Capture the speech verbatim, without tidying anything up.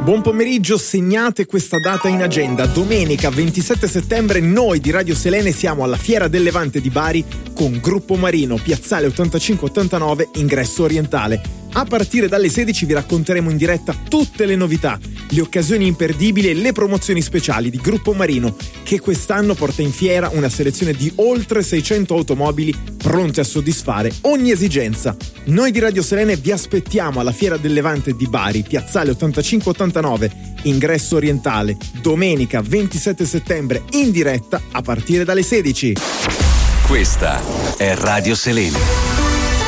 Buon pomeriggio, segnate questa data in agenda. Domenica ventisette settembre noi di Radio Selene siamo alla Fiera del Levante di Bari con Gruppo Marino, piazzale ottantacinque ottantanove, ingresso orientale. A partire dalle sedici vi racconteremo in diretta tutte le novità, le occasioni imperdibili e le promozioni speciali di Gruppo Marino, che quest'anno porta in fiera una selezione di oltre seicento automobili pronte a soddisfare ogni esigenza. Noi di Radio Selene vi aspettiamo alla Fiera del Levante di Bari, piazzale ottantacinque ottantanove, ingresso orientale, domenica ventisette settembre in diretta a partire dalle sedici. Questa è Radio Selene.